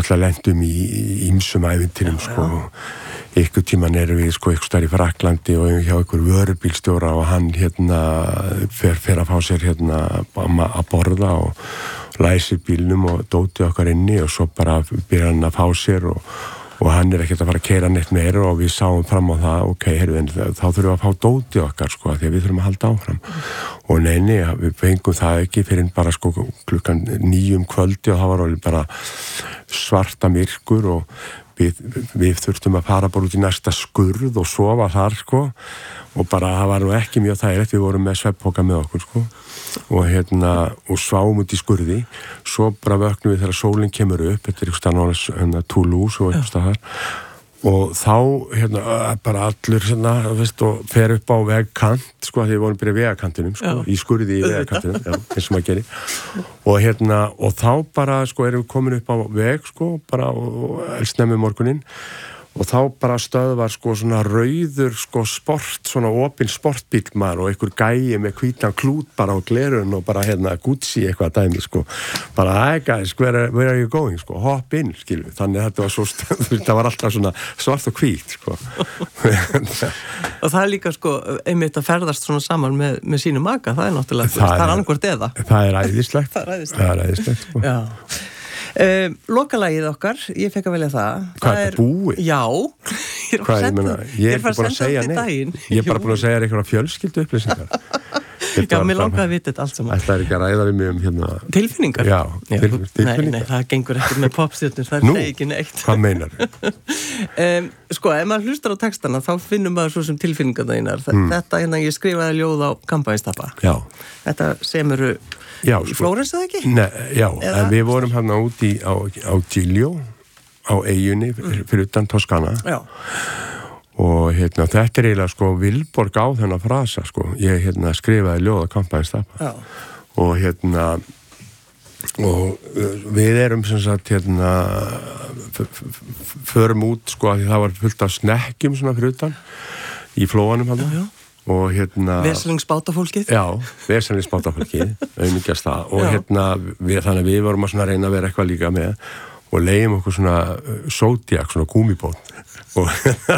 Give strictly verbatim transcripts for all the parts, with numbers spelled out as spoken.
náttúrulega lendum í ýmsum ævintýrum sko, ykkur tíman erum við sko ykkur starf í Fraklandi og hjá ykkur vörubílstjóra og hann hérna fer, fer að fá sér hérna að borða og læsir bílnum og dótið okkar inni og svo bara byrjar hann að fá sér og og hann er ekkert að fara að keyra neitt meira og við sáum fram á það, ok, heyrðu, en þá þurfum við að fá dótið okkar, sko, því að við þurfum að halda áfram. Og neini, við fengum það ekki fyrir bara, sko, klukkan níum kvöldi og það var alveg bara svarta myrkur og við, við þurftum að fara bara út í næsta skurð og sofa þar, sko, og bara, það var nú ekki mjög þægilegt, við vorum með svefnpoka með okkur, sko, og hérna, og sváum út í skurði, svo bara vöknum við þegar sólinn kemur upp, þetta er ykkur stannóðans, hérna, Toulouse og ykkur staðar, og þá, hérna, bara allur, hérna, veist, og fer upp á vegkant, sko, því við vorum byrja vegakantinum, sko, já. Í skurði í vegakantinum, já, eins og maður gerir, og hérna, og þá bara, sko, erum við komin upp á veg, sko, bara, og eldsnemmi morguninn, og þá bara stöðvar sko svona rauður sko sport, svona opinn sportbíl maður og einhver gæi með hvítan klút bara á glerun og bara hérna Gucci eitthvað dæmi sko, bara hey guys, where, where are you going sko, hop in, skilju, þannig þetta var svo stöð, það var alltaf svona svart og hvít sko. Og það er líka sko, einmitt að ferðast svona saman með, með sínu maka, það er náttúrulega, það, það er annarkvort eða. Það er æðislegt, það er æðislegt, það er æðislegt sko. Já. Uh, lokalagið okkar, ég fekk að velja það. Hvað það er búið? Já, ég er Hvað, ég, meina, ég er bara að senda þetta í daginn. Ég er bara búin að segja þér eitthvað fjölskyldu upplýsingar. Já, mér langaði að vita þetta allt saman. Það er ekki að ræða við mig um hérna... Tilfinningar? Já, Já. Til, tilfinningar. Nei, nei, það gengur ekkert með popstjörnur, það er ekki neitt. Hvað meinar þau? um, sko, ef maður hlustar á textana, þá finnum maður svo sem tilfinningarna einar. Mm. Þetta, hérna, ég skrifaði ljóð á Kampavínsstappa. Já. Þetta semuru já, í sko, Flórens, eða ekki? Nei, já, Eða? En við vorum hérna út í, á, á Giglio, á eyjunni, fyrir, fyrir utan Toskana. Já. Og hérna, þetta er eiginlega sko Vilborg á þennan frasa sko, ég hérna skrifaði ljóð á Kampavínsstappa og hérna og við erum sem sagt hérna förum út sko að því það var fullt af snekkjum svona fyrir utan í flóanum hann og hérna Veselingsbátafólkið já, veselingsbátafólkið auðvitað það og já. Hérna við, þannig að við vorum að svona reyna að vera eitthvað líka með og leiðum okkur svona Zodiac, svona gúmibót og,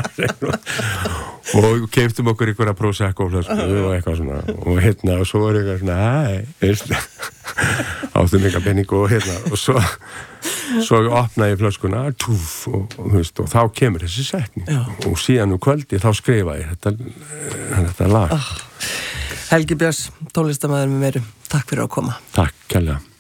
og keiftum okkur einhverja Prosecco flösku og eitthvað svona og hérna og svo var eitthvað svona hæ, áttum eitthvað penning og hérna og svo, svo opnaði ég flöskuna túf, og, og, og, og þá kemur þessi setning Já. Og síðan um kvöldi þá skrifaði ég þetta, þetta lag oh. Helgi Björns, tónlistarmaður með meiru, takk fyrir að koma. Takk kærlega.